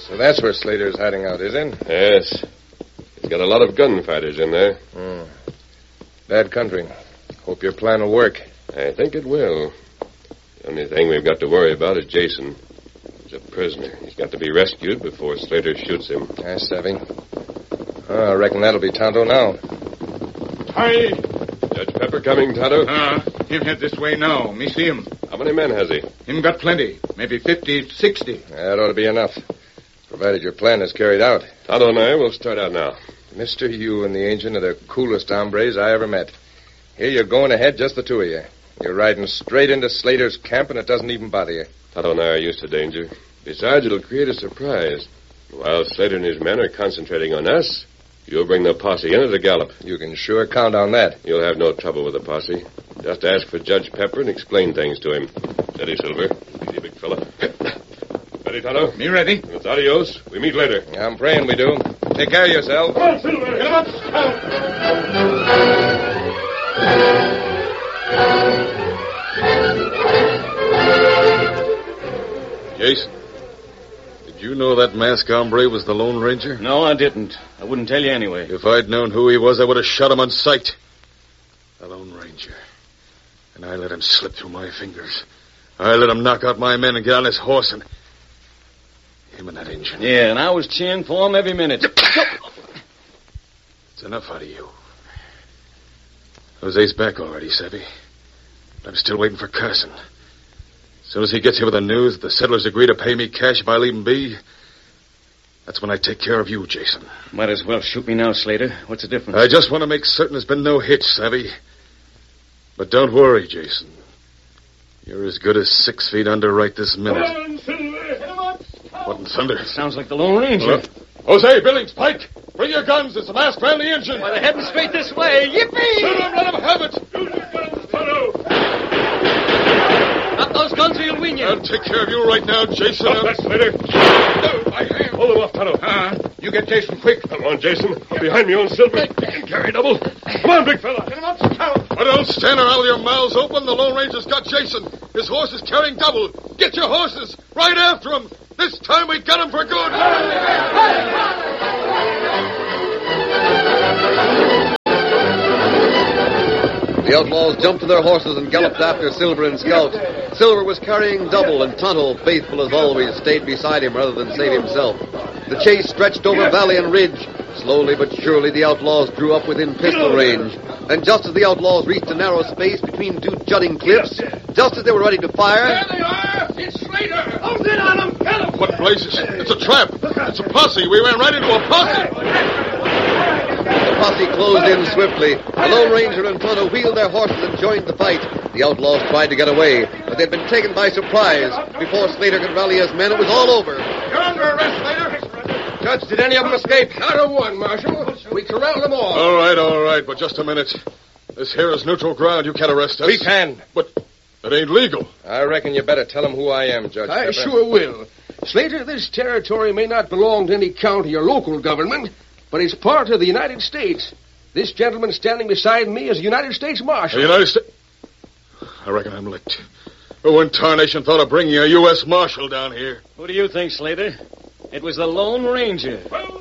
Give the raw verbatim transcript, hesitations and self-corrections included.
So that's where Slater's hiding out, is it? Yes. He's got a lot of gunfighters in there. Mm. Bad country. Hope your plan will work. I think it will. The only thing we've got to worry about is Jason. He's a prisoner. He's got to be rescued before Slater shoots him. I savvy. Oh, I reckon that'll be Tonto now. Hi. Judge Pepper coming, Tonto? Ah, uh, him head this way now. Me see him. How many men has he? Him got plenty. Maybe fifty, sixty. That ought to be enough. Provided your plan is carried out. Tonto and I will start out now. Mister You and the Ancient are the coolest hombres I ever met. Here you're going ahead, just the two of you. You're riding straight into Slater's camp, and it doesn't even bother you. Tonto and I are used to danger. Besides, it'll create a surprise. While Slater and his men are concentrating on us, you'll bring the posse in at a gallop. You can sure count on that. You'll have no trouble with the posse. Just ask for Judge Pepper and explain things to him. Steady, Silver. Easy, big fella. Ready, Tonto? Me ready. It's adios. We meet later. I'm praying we do. Take care of yourself. Come on, Silver. Get him up. Jason, did you know that masked hombre was the Lone Ranger? No, I didn't. I wouldn't tell you anyway. If I'd known who he was, I would have shot him on sight. The Lone Ranger. And I let him slip through my fingers. I let him knock out my men and get on his horse and... him and that engine. Yeah, and I was cheering for him every minute. It's enough out of you. Jose's back already, Savvy. I'm still waiting for Carson. As soon as he gets here with the news that the settlers agree to pay me cash if I leave him be, that's when I take care of you, Jason. Might as well shoot me now, Slater. What's the difference? I just want to make certain there's been no hitch, Savvy. But don't worry, Jason. You're as good as six feet under right this minute. What in thunder? Sounds like the Lone Ranger. Uh, Jose, Billings, Pike, bring your guns. It's a masked man, the engine. Why, they're heading straight this way. Yippee! Shoot him, let him have it. Use your guns, Tonto. Not those guns or you'll win you. I'll take care of you right now, Jason. Stop that, Slater. No, my hand. Hold him off, Tonto. Ah, uh, you get Jason quick. Come on, Jason. Behind me on Silver. Carry double. Come on, big fella. Get him up, Scout. But don't stand around with your mouths open. The Lone Ranger's got Jason. His horse is carrying double. Get your horses. Right after him. This time we got him for good. The outlaws jumped to their horses and galloped after Silver and Scout. Silver was carrying double, and Tonto, faithful as always, stayed beside him rather than save himself. The chase stretched over valley and ridge. Slowly but surely, the outlaws drew up within pistol range. And just as the outlaws reached a narrow space between two jutting cliffs, just as they were ready to fire... There they are! It's Slater! Hold in on them! Get him! What blazes? It's a trap. It's a posse. We ran right into a posse. The posse closed in swiftly. The Lone Ranger and Tonto wheeled their horses and joined the fight. The outlaws tried to get away, but they'd been taken by surprise. Before Slater could rally his men, it was all over. You're under arrest, Slater! Judge, did any of them escape? Not a one, Marshal. We corralled them all. All right, all right, but just a minute. This here is neutral ground. You can't arrest us. We can. But it ain't legal. I reckon you better tell them who I am, Judge I Pepper. sure will. Slater, this territory may not belong to any county or local government, but it's part of the United States. This gentleman standing beside me is a United States Marshal. The United States... I reckon I'm licked. Who in tarnation thought of bringing a U S Marshal down here? Who do you think, Slater? It was the Lone Ranger. Well,